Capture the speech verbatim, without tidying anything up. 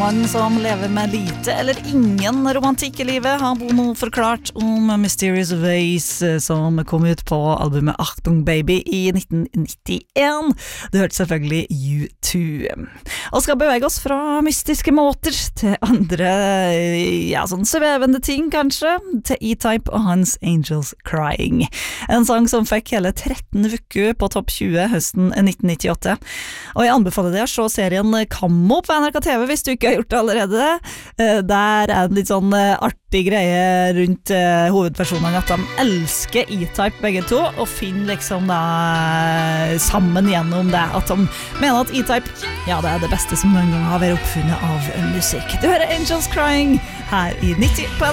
mann som lever med lite eller ingen romantikk i livet har Bono forklart om Mysterious Ways som kom ut på albumet Achtung Baby i nitten nittien. Du hørte selvfølgelig U to. Og skal bevege oss fra mystiske måter til andre, ja, sånn svevende ting kanskje, til E-Type og hans Angels Crying. En sang som fikk hele tretten uker på topp tjue høsten nitten nittiåtte. Og jeg anbefaler deg å se serien Kammo på N R K T V hvis du ikke har gjort det allerede. Der er det litt sånn artig greie rundt hovedpersonene at de elsker E-Type begge to, og finner liksom da sammen gjennom det at de mener at E-Type, ja, det er det beste som noen gang har vært oppfunnet av musikk. Du hører Angels Crying her i nitti på